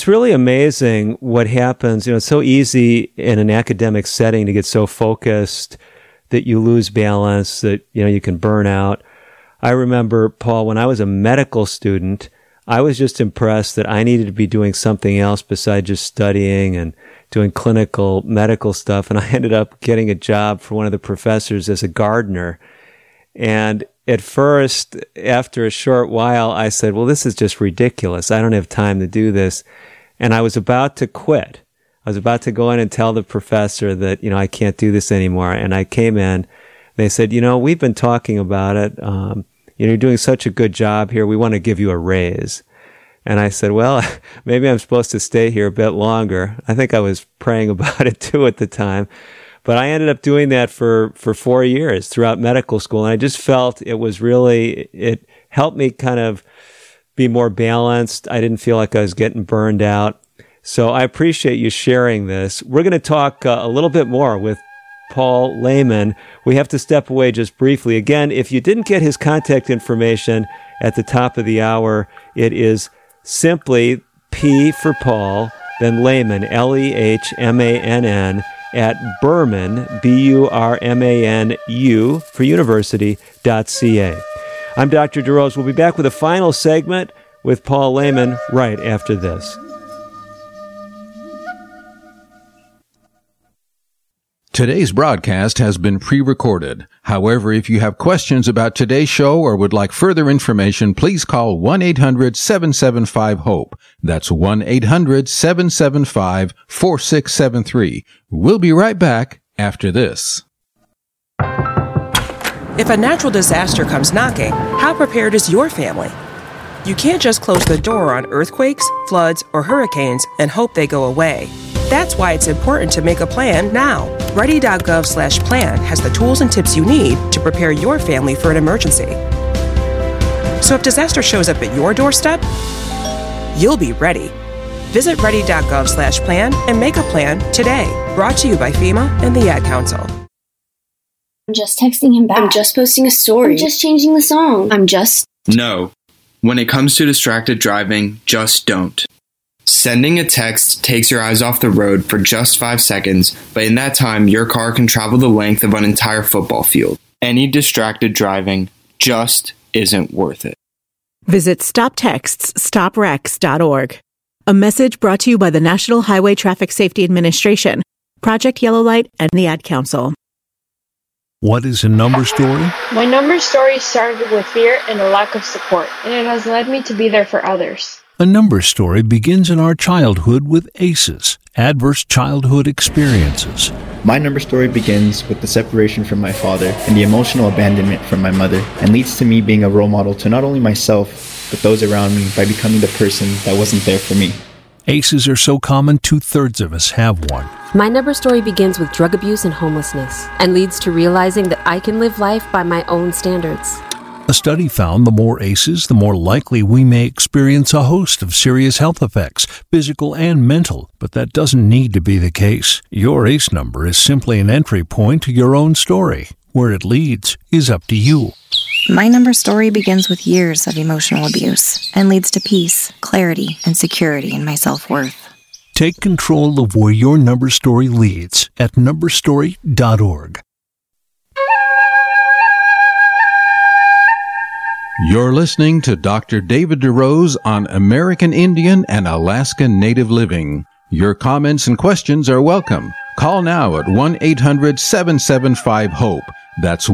it's really amazing what happens. It's so easy in an academic setting to get so focused that you lose balance, that, you can burn out. I remember, Paul, when I was a medical student, I was just impressed that I needed to be doing something else besides just studying and doing clinical medical stuff. And I ended up getting a job for one of the professors as a gardener. And at first, after a short while, I said, well, this is just ridiculous. I don't have time to do this. And I was about to quit. I was about to go in and tell the professor that, I can't do this anymore. And I came in. They said, we've been talking about it. You're doing such a good job here. We want to give you a raise. And I said, well, maybe I'm supposed to stay here a bit longer. I think I was praying about it too at the time. But I ended up doing that for 4 years throughout medical school. And I just felt it helped me kind of be more balanced. I didn't feel like I was getting burned out. So I appreciate you sharing this. We're going to talk a little bit more with Paul Lehman. We have to step away just briefly. Again, if you didn't get his contact information at the top of the hour, it is simply P for Paul, then Lehman, Lehmann, at Burman, BURMANU, for university.ca. I'm Dr. DeRose. We'll be back with a final segment with Paul Lehman right after this. Today's broadcast has been pre-recorded. However, if you have questions about today's show or would like further information, please call 1-800-775-HOPE. That's 1-800-775-4673. We'll be right back after this. If a natural disaster comes knocking, how prepared is your family? You can't just close the door on earthquakes, floods, or hurricanes and hope they go away. That's why it's important to make a plan now. Ready.gov/plan has the tools and tips you need to prepare your family for an emergency. So if disaster shows up at your doorstep, you'll be ready. Visit ready.gov/plan and make a plan today. Brought to you by FEMA and the Ad Council. I'm just texting him back. I'm just posting a story. I'm just changing the song. No. When it comes to distracted driving, just don't. Sending a text takes your eyes off the road for just 5 seconds, but in that time, your car can travel the length of an entire football field. Any distracted driving just isn't worth it. Visit StopTextsStopWrecks.org. A message brought to you by the National Highway Traffic Safety Administration, Project Yellow Light, and the Ad Council. What is a number story? My number story started with fear and a lack of support, and it has led me to be there for others. A number story begins in our childhood with ACEs, adverse childhood experiences. My number story begins with the separation from my father and the emotional abandonment from my mother, and leads to me being a role model to not only myself, but those around me by becoming the person that wasn't there for me. ACEs are so common, 2/3 of us have one. My number story begins with drug abuse and homelessness, and leads to realizing that I can live life by my own standards. A study found the more ACEs, the more likely we may experience a host of serious health effects, physical and mental, but that doesn't need to be the case. Your ACE number is simply an entry point to your own story. Where it leads is up to you. My number story begins with years of emotional abuse and leads to peace, clarity, and security in my self-worth. Take control of where your number story leads at numberstory.org. You're listening to Dr. David DeRose on American Indian and Alaska Native Living. Your comments and questions are welcome. Call now at 1-800-775-HOPE. That's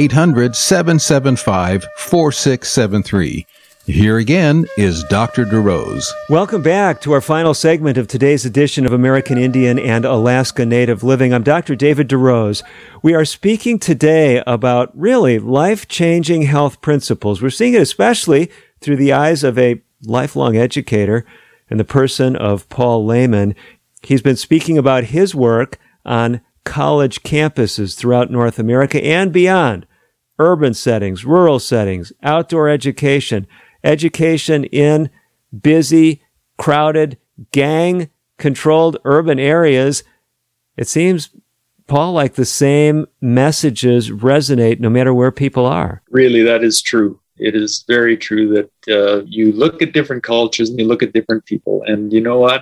1-800-775-4673. Here again is Dr. DeRose. Welcome back to our final segment of today's edition of American Indian and Alaska Native Living. I'm Dr. David DeRose. We are speaking today about really life-changing health principles. We're seeing it especially through the eyes of a lifelong educator in the person of Paul Lehman. He's been speaking about his work on college campuses throughout North America and beyond. Urban settings, rural settings, outdoor education, education in busy, crowded, gang-controlled urban areas. It seems, Paul, like the same messages resonate no matter where people are. Really, that is true. It is very true that you look at different cultures and you look at different people. And you know what?